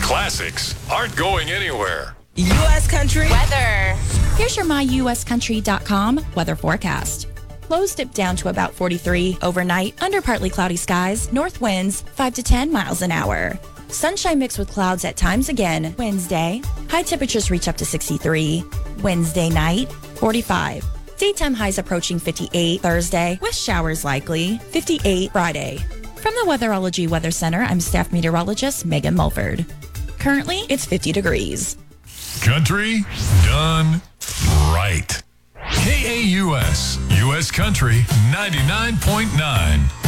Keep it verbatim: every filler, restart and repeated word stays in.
classics aren't going anywhere. U S Country weather. Here's your my U S country dot com weather forecast. Lows dip down to about forty-three. Overnight, under partly cloudy skies, north winds five to ten miles an hour. Sunshine mixed with clouds at times again Wednesday. High temperatures reach up to sixty-three. Wednesday night, forty-five. Daytime highs approaching fifty-eight Thursday, with showers likely. fifty-eight Friday. From the Weatherology Weather Center, I'm staff meteorologist Megan Mulford. Currently, it's fifty degrees. Country done right. K A U S, U S Country ninety-nine point nine.